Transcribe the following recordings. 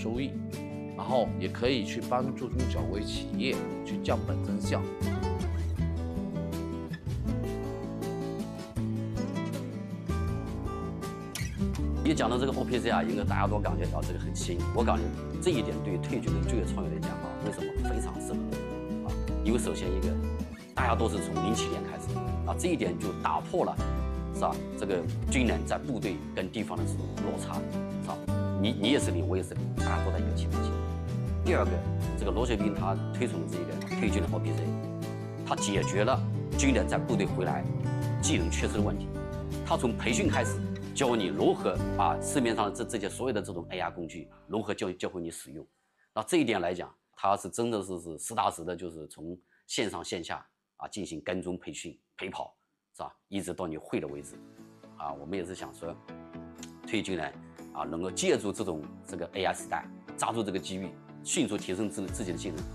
收益，然后也可以去帮助中小微企业去降本增效。 你讲到这个 OPC 啊，应该大家都感觉到这个很新。我感觉这一点对退休的就业创业来讲啊，为什么非常适合啊？因为首先一个，大家都是从07年开始啊，这一点就打破了，是吧？这个军人在部队跟地方的这种落差，是吧？你也是零，我也是零，大家都在一个起跑线。第二个，这个罗学斌他推崇这个退军的 OPC， 他解决了军人在部队回来技能缺失的问题。他从培训开始。教你如何把市面上的这些所有的这种 AI 工具如何教会你使用，那这一点来讲，它是真的是实打实的，就是从线上线下啊进行跟踪培训陪跑，是吧？一直到你会了为止，啊，我们也是想说，退役军人啊能够借助这个 AI 时代，抓住这个机遇，迅速提升自己的技能。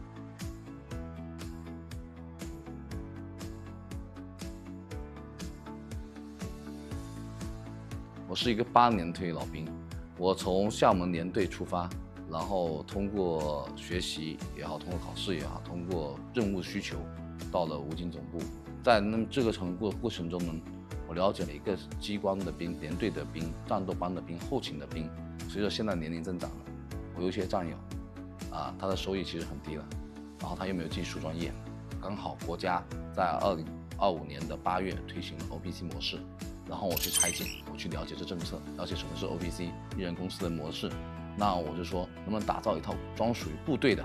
我是一个8年退役老兵，我从厦门联队出发，然后通过学习也好，通过考试也好，通过任务需求，到了武警总部。在这个过程中呢，我了解了一个机关的兵、连队的兵、战斗班的兵、后勤的兵。随着现在年龄增长了，我有一些战友，他的收益其实很低了，然后他又没有技术专业，刚好国家在2025年的8月推行了 OPC 模式。然后我去拆解，我去了解这政策，了解什么是 OPC 一人公司的模式。那我就说，能不能打造一套专属于部队的？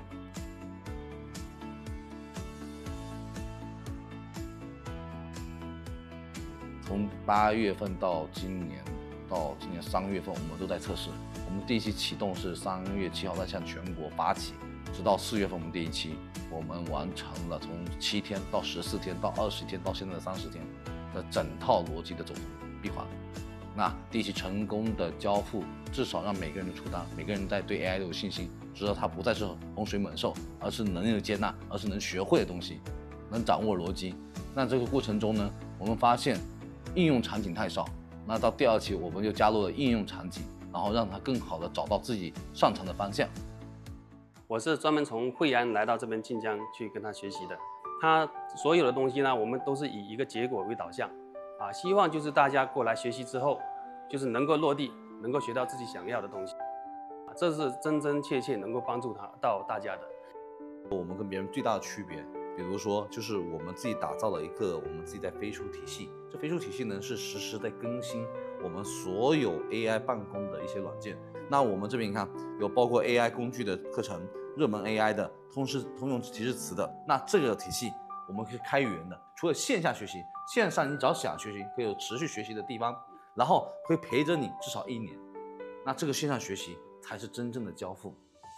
从8月份到今年3月份，我们都在测试。我们第一期启动是3月7号在向全国发起，直到4月份我们第一期，我们完成了从7天到14天到20天到现在的30天。的整套逻辑的走闭环，那第一期成功的交付，至少让每个人的出单，每个人在对 AI 都有信心，知道它不再是洪水猛兽，而是能够接纳，而是能学会的东西，能掌握逻辑。那这个过程中呢，我们发现应用场景太少，那到第2期我们就加入了应用场景，然后让它更好的找到自己擅长的方向。 我是专门从惠安来到这边晋江去跟他学习的。他所有的东西呢，我们都是以一个结果为导向，希望就是大家过来学习之后，就是能够落地，能够学到自己想要的东西，这是真真切切能够帮助到大家的。 我们跟别人最大的区别，比如说就是我们自己打造了一个我们自己在飞书体系，这飞书体系呢是实时在更新我们所有 AI 办公的一些软件。那我们这边你看有包括 AI 工具的课程。热门 AI 的通用提示词的，那这个体系我们可以开源的，除了线下学习，线上你只要想学习，可以有持续学习的地方，然后会陪着你至少1年，那这个线上学习才是真正的交付。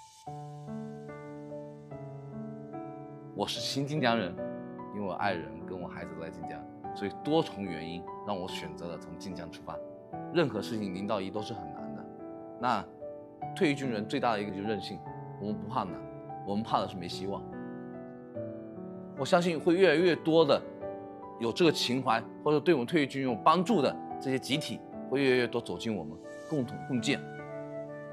我是新晋江人，因为我爱人跟我孩子都在晋江，所以多重原因让我选择了从晋江出发。任何事情0到1都是很难的，那退役军人最大的一个就是韧性。我们不怕难，我们怕的是没希望。我相信会越来越多的有这个情怀，或者对我们退役军人有帮助的这些集体，会越来越多走进我们，共同共建。